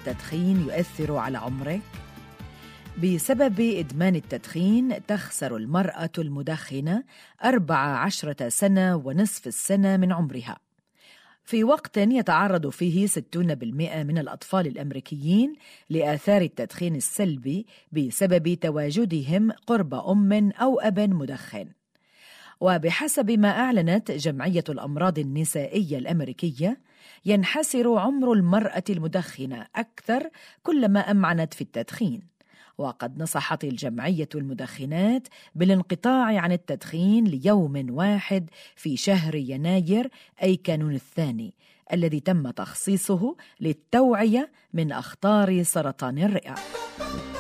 التدخين يؤثر على عمرك؟ بسبب إدمان التدخين تخسر المرأة المدخنة 14 سنة ونصف السنة من عمرها، في وقت يتعرض فيه 60% من الأطفال الأمريكيين لآثار التدخين السلبي بسبب تواجدهم قرب أم أو أب مدخن. وبحسب ما أعلنت جمعية الأمراض النسائية الأمريكية، ينحسر عمر المرأة المدخنة أكثر كلما أمعنت في التدخين. وقد نصحت الجمعية المدخنات بالانقطاع عن التدخين ليوم واحد في شهر يناير، أي كانون الثاني، الذي تم تخصيصه للتوعية من أخطار سرطان الرئة.